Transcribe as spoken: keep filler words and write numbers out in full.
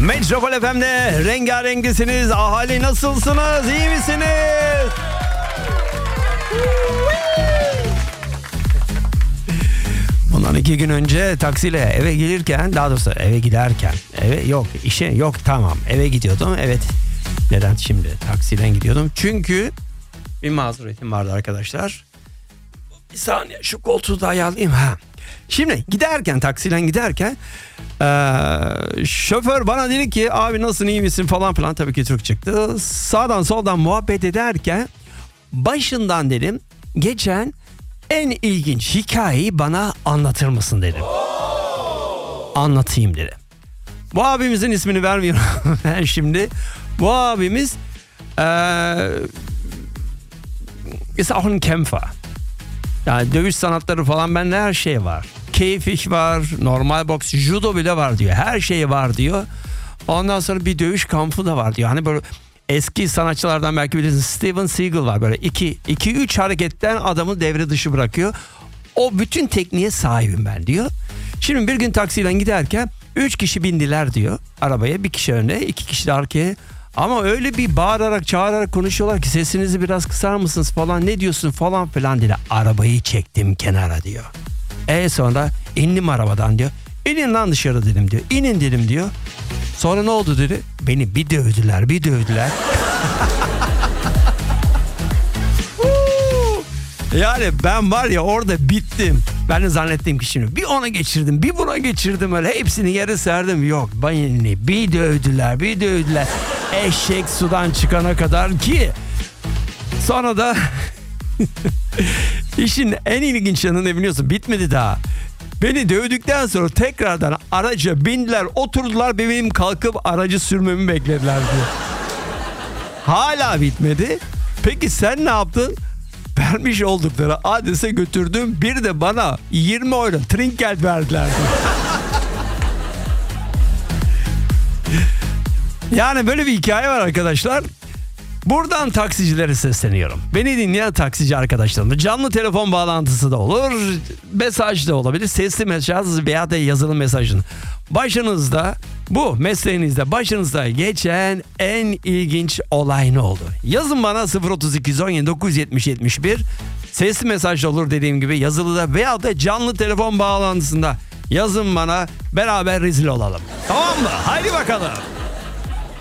Metropol F M'de rengarengisiniz. Ahali nasılsınız? İyi misiniz? Bundan iki gün önce taksiyle eve gelirken, daha doğrusu eve giderken, eve yok, işe yok, tamam, eve gidiyordum. Evet, neden şimdi taksiyle gidiyordum? Çünkü bir mazuretim vardı arkadaşlar. Bir saniye, şu koltuğu da ayarlayayım. Ha. Şimdi giderken, taksiyle giderken ee, şoför bana dedi ki abi nasılsın, iyi misin falan filan, tabii ki Türk çıktı. Sağdan soldan muhabbet ederken başından dedim geçen en ilginç hikayeyi bana anlatır mısın dedim. Anlatayım dedim. Bu abimizin ismini vermiyorum ben şimdi. Bu abimiz ee, ist auch ein Kämpfer. Yani dövüş sanatları falan, bende her şey var. Keyfik var, normal boks, judo bile var diyor. Her şey var diyor. Ondan sonra bir dövüş kampı da var diyor. Hani böyle eski sanatçılardan belki bilirsiniz, Steven Seagal var. Böyle iki, iki üç hareketten adamı devre dışı bırakıyor. O bütün tekniğe sahibim ben diyor. Şimdi bir gün taksiyle giderken üç kişi bindiler diyor arabaya. Bir kişi önde, iki kişi de arkaya. Ama öyle bir bağırarak çağırarak konuşuyorlar ki sesinizi biraz kısar mısınız falan, ne diyorsun falan filan dedi. Arabayı çektim kenara diyor. E sonra indim arabadan diyor. İnin lan dışarı dedim diyor. İnin dedim diyor. Sonra ne oldu dedi. Beni bir dövdüler bir dövdüler. Yani ben var ya orada bittim. Ben de zannettim ki şimdi bir ona geçirdim, bir buna geçirdim, öyle hepsini yere serdim. Yok, beni bir dövdüler bir dövdüler. Eşek sudan çıkana kadar ki sonra da işin en ilginç yanı ne biliyorsun? Bitmedi daha. Beni dövdükten sonra tekrardan araca bindiler, oturdular, benim kalkıp aracı sürmemi beklediler diyor. Hala bitmedi. Peki sen ne yaptın? Vermiş oldukları adrese götürdüm. Bir de bana yirmi euro trinket verdiler diyor. Yani böyle bir hikaye var arkadaşlar. Buradan taksicilere sesleniyorum. Beni dinleyen taksici arkadaşlarım, canlı telefon bağlantısı da olur, mesaj da olabilir, sesli mesaj veya da yazılı mesajın. Başınızda, bu mesleğinizde başınızda geçen en ilginç olay ne oldu? Yazın bana sıfır otuz iki on yedi dokuz yetmiş yetmiş bir. Sesli mesaj da olur dediğim gibi, yazılı da veya da canlı telefon bağlantısında yazın bana, beraber rezil olalım. Tamam mı? Haydi bakalım.